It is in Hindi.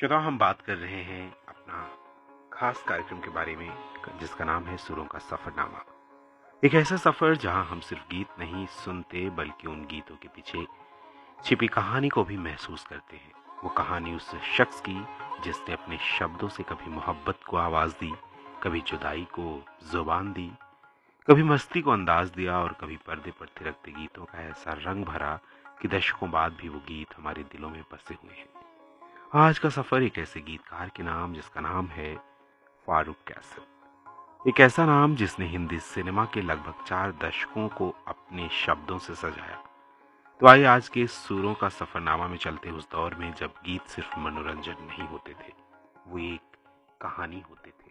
श्रोता, हम बात कर रहे हैं अपना खास कार्यक्रम के बारे में जिसका नाम है सुरों का सफरनामा। एक ऐसा सफर जहां हम सिर्फ गीत नहीं सुनते बल्कि उन गीतों के पीछे छिपी कहानी को भी महसूस करते हैं। वो कहानी उस शख्स की जिसने अपने शब्दों से कभी मोहब्बत को आवाज दी, कभी जुदाई को जुबान दी, कभी मस्ती को अंदाज दिया और कभी पर्दे पर थिरकते गीतों का ऐसा रंग भरा कि दशकों बाद भी वो गीत हमारे दिलों में बसे हुए हैं। आज का सफर एक ऐसे गीतकार के नाम जिसका नाम है फारूक कैसल। एक ऐसा नाम जिसने हिंदी सिनेमा के लगभग 4 दशकों को अपने शब्दों से सजाया। तो आइए आज के सुरों का सफरनामा में चलते उस दौर में जब गीत सिर्फ मनोरंजन नहीं होते थे, वो एक कहानी होते थे।